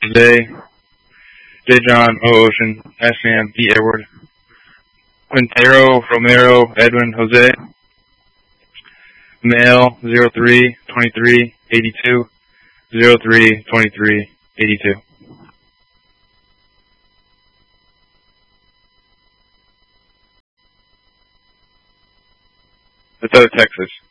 Jose, Dejon O. Ocean, S. D. Edward, Quintero Romero Edwin Jose, male 03-23-82, 03-23-82. That's out of Texas.